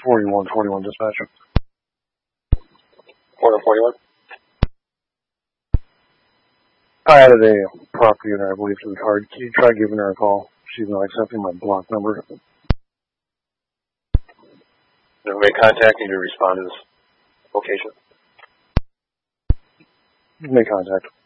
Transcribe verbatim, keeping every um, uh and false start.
forty-one forty-one dispatcher. forty-one forty-one? I added a property owner, I believe, to the card. Can you try giving her a call? She's not accepting my block number. Then we contact you to respond to this location. Make contact.